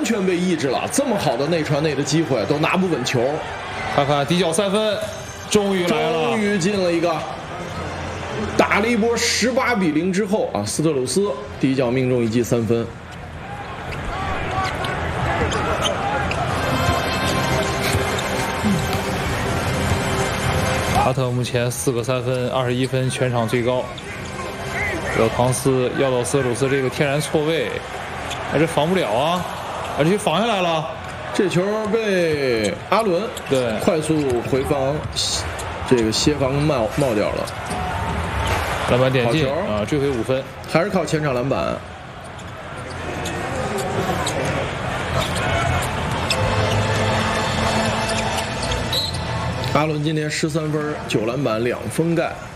全被抑制了。这么好的内传内的机会都拿不稳球。 看看底角3分，终于来了， 终于进了一个，打了一波18-0之后啊，斯特鲁斯底角命中一记3分。 阿特目前4个3分，21分，全场最高。有唐斯要到斯特鲁斯这个天然错位，这防不了啊，而且防下来了。 这球被阿伦快速回防，这个协防冒掉了。 篮板点进啊，追回5分， 还是靠前场篮板。阿伦今天13分、9篮板、2封盖。